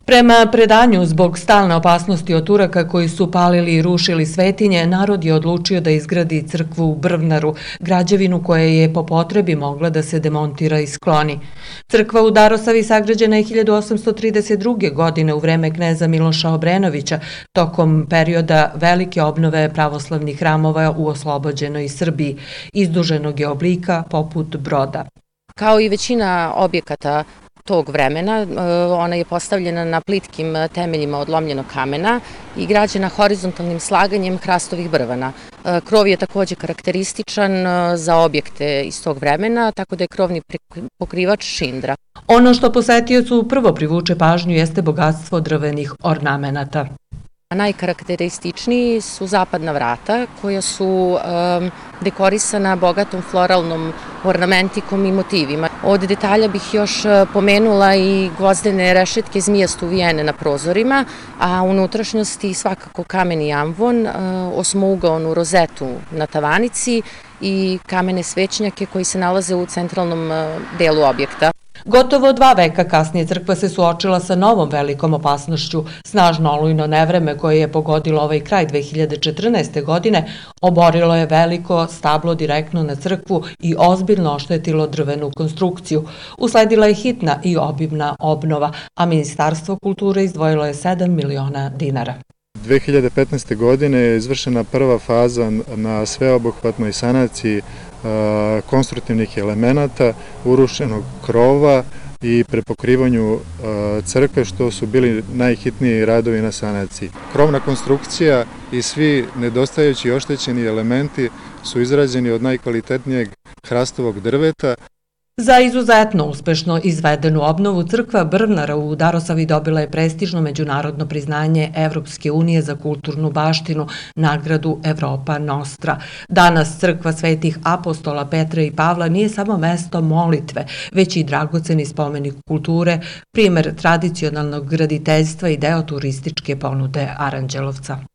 Prema predanju, zbog stalne opasnosti od Turaka koji su palili i rušili svetinje, narod je odlučio da izgradi crkvu u Brvnaru, građevinu koja je po potrebi mogla da se demontira i skloni. Crkva u Darosavi sagrađena je 1832. godine u vreme kneza Miloša Obrenovića, tokom perioda velike obnove pravoslavnih hramova u oslobođenoj Srbiji, izduženog je oblika poput broda. Kao i većina objekata tog vremena, ona je postavljena na plitkim temeljima od lomljenog kamena i građena horizontalnim slaganjem hrastovih brvana. Krov je takođe karakterističan za objekte iz tog vremena, tako da je krovni pokrivač šindra. Ono što posetiocu prvo privuče pažnju jeste bogatstvo drvenih ornamenata. Najkarakterističniji su zapadna vrata koja su dekorisana bogatom floralnom ornamentikom i motivima. Od detalja bih još pomenula i gvozdene rešetke zmijasto uvijene na prozorima, a u unutrašnjosti svakako kameni amvon, osmougaonu rozetu na tavanici i kamene svećnjake koji se nalaze u centralnom delu objekta. Gotovo 2 veka kasnije crkva se suočila sa novom velikom opasnošću. Snažno olujno nevreme koje je pogodilo ovaj kraj 2014. godine oborilo je veliko stablo direktno na crkvu i ozbiljno oštetilo drvenu konstrukciju. Usledila je hitna i obimna obnova, a Ministarstvo kulture izdvojilo je 7 miliona dinara. 2015. godine je izvršena prva faza na sveobuhvatnoj sanaciji konstruktivnih elemenata, urušenog krova i prepokrivanju crkve, što su bili najhitniji radovi na sanaciji. Krovna konstrukcija i svi nedostajući i oštećeni elementi su izrađeni od najkvalitetnijeg hrastovog drveta. Za izuzetno uspešno izvedenu obnovu crkva Brvnara u Darosavi dobila je prestižno međunarodno priznanje Evropske unije za kulturnu baštinu, nagradu Evropa Nostra. Danas crkva svetih apostola Petra i Pavla nije samo mesto molitve, već i dragoceni spomenik kulture, primer tradicionalnog graditeljstva i deo turističke ponude Aranđelovca.